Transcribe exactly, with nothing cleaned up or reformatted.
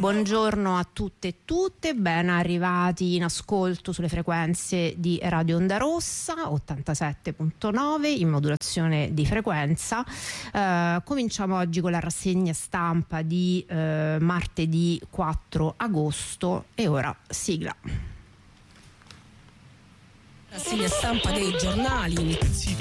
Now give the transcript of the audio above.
Buongiorno a tutte e tutte, ben arrivati in ascolto sulle frequenze di Radio Onda Rossa ottantasette virgola nove in modulazione di frequenza. Eh, cominciamo oggi con la rassegna stampa di eh, martedì quattro agosto e ora sigla. Rassegna stampa dei giornali.